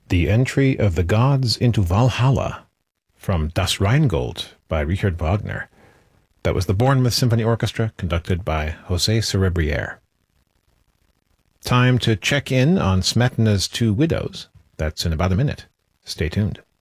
The Entry of the Gods into Valhalla from Das Rheingold by Richard Wagner. That was the Bournemouth Symphony Orchestra, conducted by José Cerebriere. Time to check in on Smetana's Two Widows. That's in about a minute. Stay tuned.